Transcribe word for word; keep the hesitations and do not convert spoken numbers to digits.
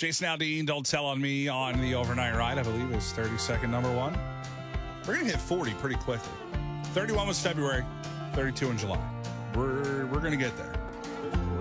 Jason Aldean, Don't Tell on Me on the overnight ride, I believe is thirty-second number one. We're going to hit forty pretty quickly. thirty-one was February, thirty-two in July. We're, we're going to get there.